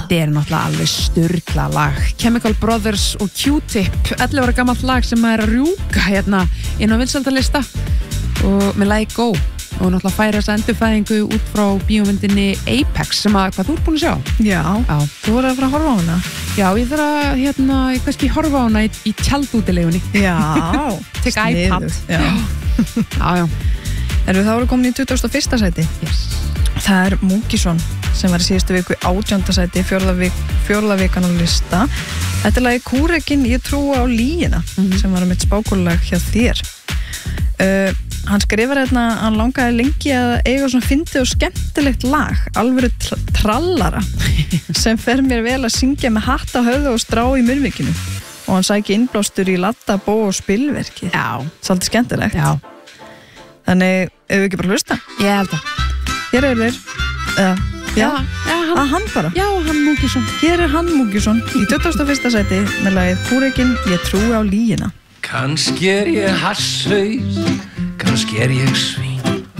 Þetta náttúrulega alveg sturla lag. Chemical Brothers og Q-Tip, 11 ára gamalt lag sem að rjúka hérna inn á vinsældarlista og með lagi Go og náttúrulega færa þessa endurfæðingu út frá bíómyndinni Apex sem að, hvað þú búin að sjá? Já, þú voru að fara að horfa á hana. Já, ég þarf að, ég kannski horfa á hana í tjaldútilegunni. Já, Tek iPad. Já. Já. Erum við þá voru komin í 21. sæti? Yes. Það Múkisson sem var í síðustu viku í 18. sæti, fjórða vikan á lista. Þetta lagi Kúrekin, ég trúi á lýina, sem var mitt spákólulag hjá þér. Hann skrifar hérna, hann langaði lengi að eiga svona fyndið og skemmtilegt lag, alvöru trallara, sem fer mér vel að syngja með hatt á höfðu og strá í munnvikinu. Og hann sæki innblástur í latta, bó og spilverki. Já. Svolítið skemmtilegt. Já. Þannig, ef við ekki bara hlusta? Ég held að. Hér þeir. Já, hann bara. Já, hann Múkisson. Hér hann Múkisson í 21. sæti með lagið Kúrekin, ég trúi á lýina. Kannski ég hasshaus, kannski ég svín.